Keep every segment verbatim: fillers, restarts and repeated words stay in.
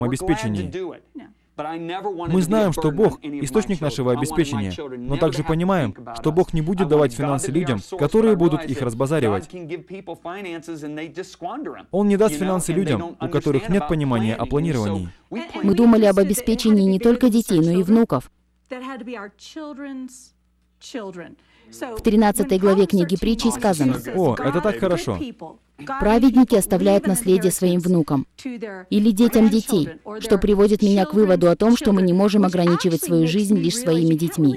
обеспечении. Мы знаем, что Бог — источник нашего обеспечения, но также понимаем, что Бог не будет давать финансы людям, которые будут их разбазаривать. Он не даст финансы людям, у которых нет понимания о планировании. Мы думали об обеспечении не только детей, но и внуков. В тринадцатой главе книги Притчей сказано: О, это так хорошо. «Праведники оставляют наследие своим внукам или детям детей», что приводит меня к выводу о том, что мы не можем ограничивать свою жизнь лишь своими детьми.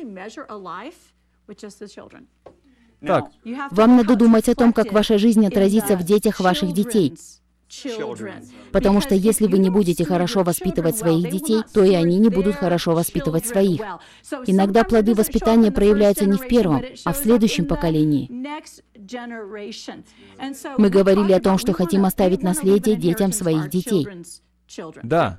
Так, Вам надо думать о том, как ваша жизнь отразится в детях ваших детей. Потому что если вы не будете хорошо воспитывать своих детей, то и они не будут хорошо воспитывать своих. Иногда плоды воспитания проявляются не в первом, а в следующем поколении. Мы говорили о том, что хотим оставить наследие детям своих детей. да,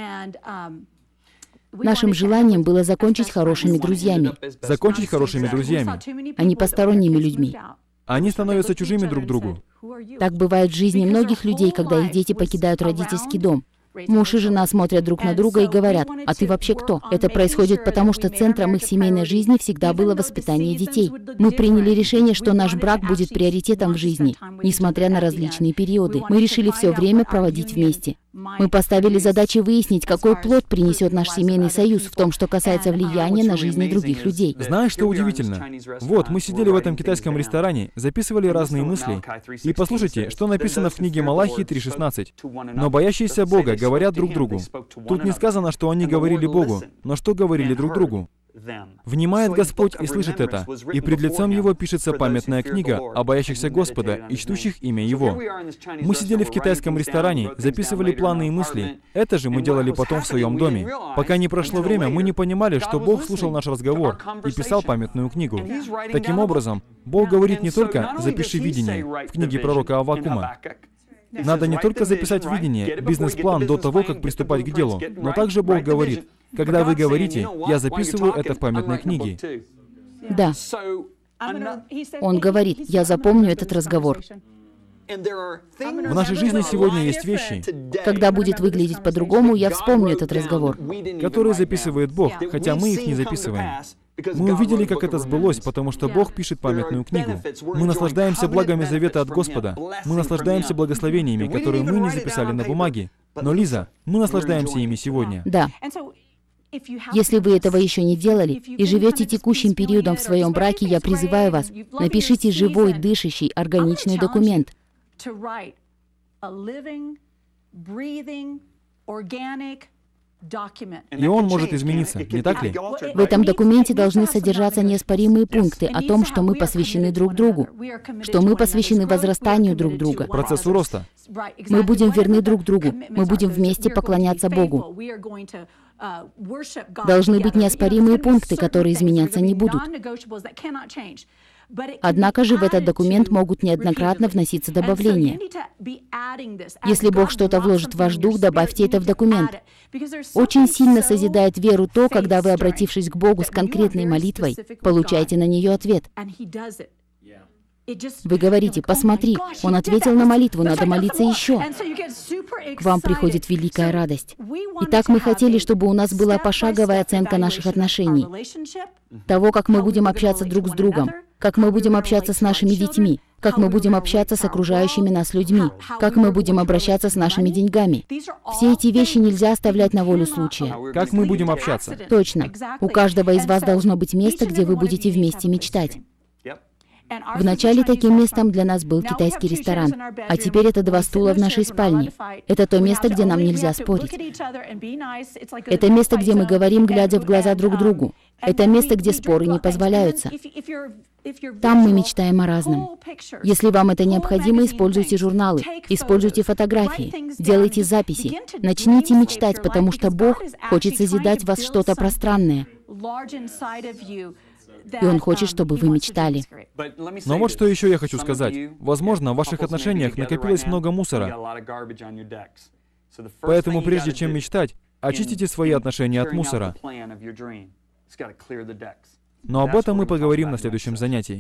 Нашим желанием было закончить хорошими друзьями, закончить хорошими друзьями. а не посторонними людьми. Они становятся чужими друг другу. Так бывает в жизни многих людей, когда их дети покидают родительский дом. Муж и жена смотрят друг на друга и говорят: «А ты вообще кто?» Это происходит потому, что центром их семейной жизни всегда было воспитание детей. Мы приняли решение, что наш брак будет приоритетом в жизни, несмотря на различные периоды. Мы решили все время проводить вместе. Мы поставили задачу выяснить, какой плод принесет наш семейный союз в том, что касается влияния на жизни других людей. Знаешь, что удивительно? Вот, мы сидели в этом китайском ресторане, записывали разные мысли, и послушайте, что написано в книге Малахии три шестнадцать. «Но боящиеся Бога говорят друг другу». Тут не сказано, что они говорили Богу, но что говорили друг другу. «Внимает Господь и слышит это, и пред лицом Его пишется памятная книга о боящихся Господа и чтущих имя Его». Мы сидели в китайском ресторане, записывали планы и мысли. Это же мы делали потом в своем доме. Пока не прошло время, мы не понимали, что Бог слушал наш разговор и писал памятную книгу. Таким образом, Бог говорит не только «запиши видение» в книге пророка Аввакума. Надо не только записать видение, бизнес-план до того, как приступать к делу, но также Бог говорит: «Когда вы говорите, я записываю это в памятной книге». Да. Он говорит: «Я запомню этот разговор». В нашей жизни сегодня есть вещи, Когда будет выглядеть по-другому, я вспомню этот разговор. которые записывает Бог, хотя мы их не записываем. Мы увидели, как это сбылось, потому что Бог пишет памятную книгу. Мы наслаждаемся благами завета от Господа. Мы наслаждаемся благословениями, которые мы не записали на бумаге. Но, Лиза, мы наслаждаемся ими сегодня. Да. Если вы этого еще не делали и живете текущим периодом в своем браке, я призываю вас, напишите живой, дышащий, органичный документ. И он может измениться, не так ли? В этом документе должны содержаться неоспоримые пункты о том, что мы посвящены друг другу, что мы посвящены возрастанию друг друга, Процессу роста. мы будем верны друг другу, мы будем вместе поклоняться Богу. Должны быть неоспоримые пункты, которые изменяться не будут. Однако же в этот документ могут неоднократно вноситься добавления. Если Бог что-то вложит в ваш дух, добавьте это в документ. Очень сильно созидает веру то, когда вы, обратившись к Богу с конкретной молитвой, получаете на нее ответ. Вы говорите: «Посмотри, он ответил на молитву, надо молиться еще». К вам приходит великая радость. Итак, мы хотели, чтобы у нас была пошаговая оценка наших отношений, того, как мы будем общаться друг с другом, как мы будем общаться с нашими детьми, как мы будем общаться с окружающими нас людьми, как мы будем обращаться с нашими деньгами. Все эти вещи нельзя оставлять на волю случая. Как мы будем общаться? Точно. У каждого из вас должно быть место, где вы будете вместе мечтать. Вначале таким местом для нас был китайский ресторан, а теперь это два стула в нашей спальне. Это то место, где нам нельзя спорить. Это место, где мы говорим, глядя в глаза друг другу. Это место, где споры не позволяются. Там мы мечтаем о разном. Если вам это необходимо, используйте журналы, используйте фотографии, делайте записи. Начните мечтать, потому что Бог хочет созидать в вас что-то пространное. И Он хочет, чтобы вы мечтали. Но вот что еще я хочу сказать. Возможно, в ваших отношениях накопилось много мусора. Поэтому прежде чем мечтать, очистите свои отношения от мусора. Но об этом мы поговорим на следующем занятии.